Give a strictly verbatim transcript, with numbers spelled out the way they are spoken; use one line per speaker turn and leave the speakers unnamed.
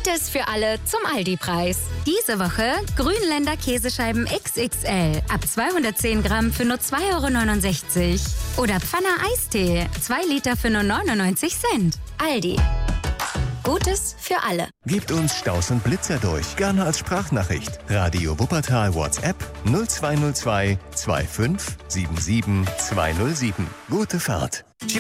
Gutes für alle zum Aldi-Preis. Diese Woche Grünländer Käsescheiben X X L ab zweihundertzehn Gramm für nur zwei Euro neunundsechzig. Oder Pfanner Eistee, zwei Liter für nur neunundneunzig Cent. Aldi. Gutes für alle.
Gebt uns Staus und Blitzer durch. Gerne als Sprachnachricht. Radio Wuppertal WhatsApp null zwei null zwei fünf fünf sieben sieben zwei null sieben. Gute Fahrt.